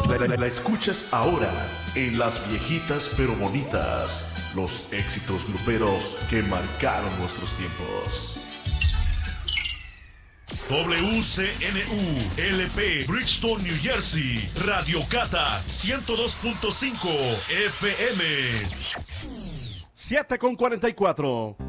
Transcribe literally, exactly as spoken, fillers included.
La, la- la escuchas ahora en Las Viejitas pero Bonitas, los éxitos gruperos que marcaron nuestros tiempos. W C N U L P Bridgeton, New Jersey, Radio Cata ciento dos punto cinco F M. siete con cuarenta y cuatro.